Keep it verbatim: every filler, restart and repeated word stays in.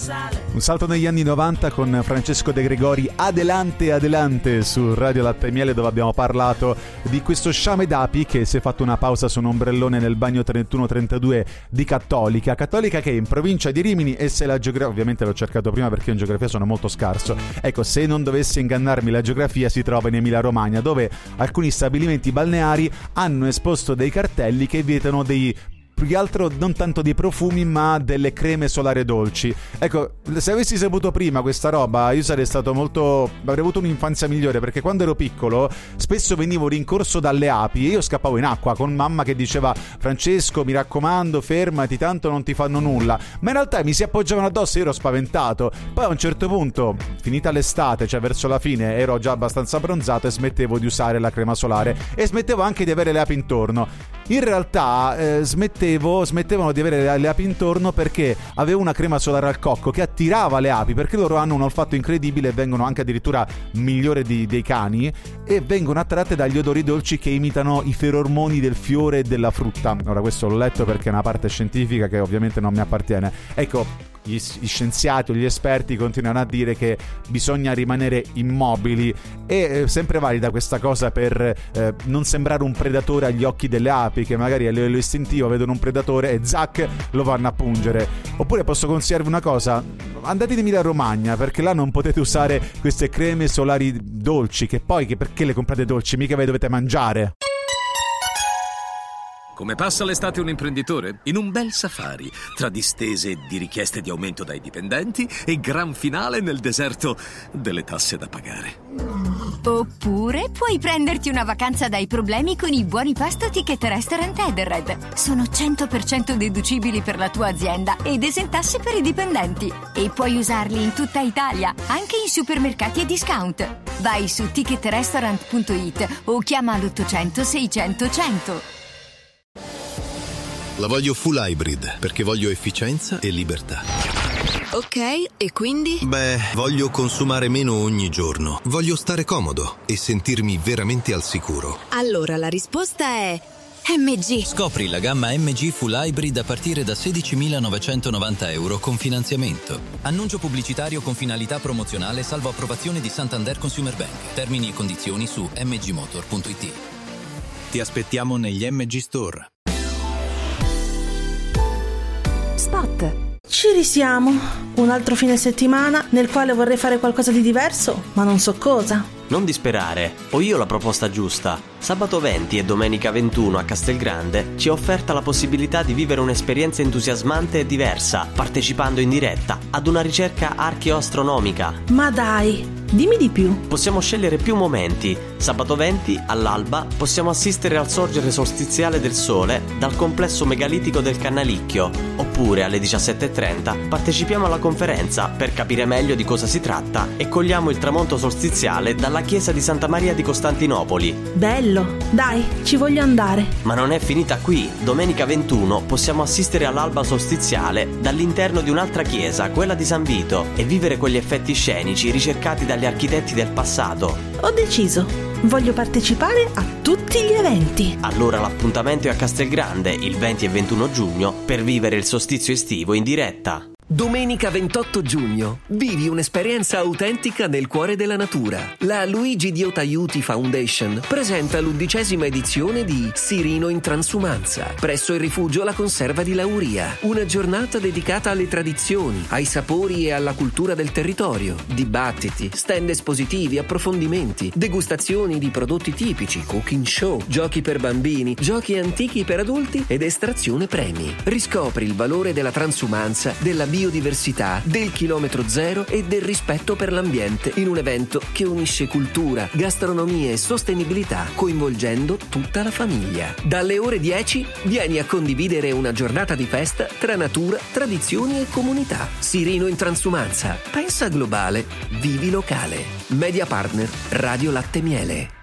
Un salto negli anni novanta con Francesco De Gregori, Adelante Adelante su Radio Latte e Miele, dove abbiamo parlato di questo sciame d'api che si è fatto una pausa su un ombrellone nel bagno trentuno trentadue di Cattolica. Cattolica che è in provincia di Rimini, e se la geografia, ovviamente l'ho cercato prima perché in geografia sono molto scarso, ecco, se non dovesse ingannarmi la geografia, si trova in Emilia Romagna, dove alcuni stabilimenti balneari hanno esposto dei cartelli che vietano dei, più che altro non tanto dei profumi ma delle creme solari dolci. Ecco, se avessi saputo prima questa roba io sarei stato molto, avrei avuto un'infanzia migliore, perché quando ero piccolo spesso venivo rincorso dalle api e io scappavo in acqua con mamma che diceva: Francesco, mi raccomando, fermati, tanto non ti fanno nulla, ma in realtà mi si appoggiavano addosso e io ero spaventato. Poi a un certo punto, finita l'estate, cioè verso la fine, ero già abbastanza abbronzato e smettevo di usare la crema solare e smettevo anche di avere le api intorno. In realtà eh, smettevo, smettevano di avere le api intorno perché avevo una crema solare al cocco che attirava le api, perché loro hanno un olfatto incredibile e vengono anche addirittura migliore di, dei cani, e vengono attratte dagli odori dolci che imitano i ferormoni del fiore e della frutta. Ora questo l'ho letto perché è una parte scientifica che ovviamente non mi appartiene. Ecco, gli, gli scienziati o gli esperti continuano a dire che bisogna rimanere immobili, e eh, sempre valida questa cosa per eh, non sembrare un predatore agli occhi delle api, che magari a livello istintivo vedono un predatore e zac lo vanno a pungere. Oppure posso consigliarvi una cosa: andate in Emilia Romagna, perché là non potete usare queste creme solari dolci, che poi che perché le comprate dolci, mica ve le dovete mangiare. Come passa l'estate un imprenditore? In un bel safari, tra distese di richieste di aumento dai dipendenti e gran finale nel deserto delle tasse da pagare. Oppure puoi prenderti una vacanza dai problemi con i buoni pasto Ticket Restaurant Edenred. Sono cento per cento deducibili per la tua azienda ed esentasse per i dipendenti. E puoi usarli in tutta Italia, anche in supermercati e discount. Vai su ticket restaurant punto it o chiama l'ottocento seicento cento. La voglio full hybrid perché voglio efficienza e libertà. Ok, e quindi? Beh, voglio consumare meno ogni giorno. Voglio stare comodo e sentirmi veramente al sicuro. Allora la risposta è M G. Scopri la gamma M G Full Hybrid a partire da sedicimilanovecentovananta euro con finanziamento. Annuncio pubblicitario con finalità promozionale salvo approvazione di Santander Consumer Bank. Termini e condizioni su m g motor punto it. Ti aspettiamo negli M G Store. Spot. Ci risiamo. Un altro fine settimana nel quale vorrei fare qualcosa di diverso, ma non so cosa. Non disperare, ho io la proposta giusta. Sabato venti e domenica ventuno a Castelgrande ci è offerta la possibilità di vivere un'esperienza entusiasmante e diversa, partecipando in diretta ad una ricerca archeoastronomica. Ma dai, dimmi di più. Possiamo scegliere più momenti. Sabato venti, all'alba, possiamo assistere al sorgere solstiziale del sole dal complesso megalitico del Cannalicchio. Oppure alle diciassette e trenta partecipiamo alla conferenza per capire meglio di cosa si tratta e cogliamo il tramonto solstiziale dalla chiesa di Santa Maria di Costantinopoli. Bello, dai, ci voglio andare. Ma non è finita qui. Domenica ventuno possiamo assistere all'alba solstiziale dall'interno di un'altra chiesa, quella di San Vito, e vivere quegli effetti scenici ricercati dagli architetti del passato. Ho deciso, voglio partecipare a tutti gli eventi. Allora l'appuntamento è a Castelgrande il venti e ventuno giugno per vivere il solstizio estivo in diretta. Domenica ventotto giugno, vivi un'esperienza autentica nel cuore della natura. La Luigi Diota Aiuti Foundation presenta l'undicesima edizione di Sirino in Transumanza, presso il rifugio La Conserva di Lauria. Una giornata dedicata alle tradizioni, ai sapori e alla cultura del territorio. Dibattiti, stand espositivi, approfondimenti, degustazioni di prodotti tipici, cooking show, giochi per bambini, giochi antichi per adulti ed estrazione premi. Riscopri il valore della transumanza, della biodiversità, del chilometro zero e del rispetto per l'ambiente in un evento che unisce cultura, gastronomia e sostenibilità, coinvolgendo tutta la famiglia. Dalle ore dieci vieni a condividere una giornata di festa tra natura, tradizioni e comunità. Sirino in Transumanza. Pensa globale, vivi locale. Media partner Radio Latte Miele.